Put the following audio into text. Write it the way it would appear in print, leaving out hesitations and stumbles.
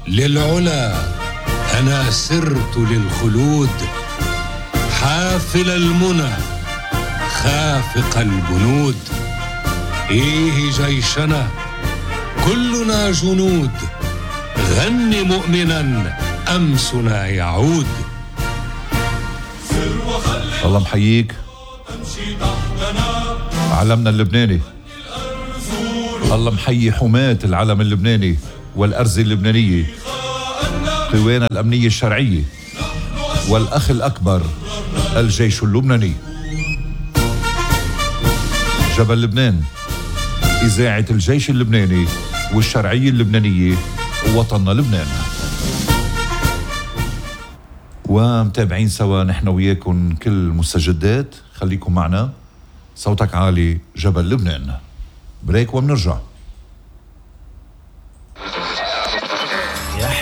للعلا أنا سرت للخلود، حافل المنى خافق البنود. إيه جيشنا كلنا جنود، غن مؤمنا أمسنا يعود. الله محييك علمنا اللبناني، الله محيي حماة العلم اللبناني والأرز اللبنانية، قوانا الأمنية الشرعية والأخ الأكبر الجيش اللبناني. جبل لبنان، إذاعة الجيش اللبناني والشرعية اللبنانية ووطننا لبنان. ومتابعين سوا نحن وياكم كل المستجدات، خليكم معنا. صوتك عالي، جبل لبنان. بريك ومنرجع.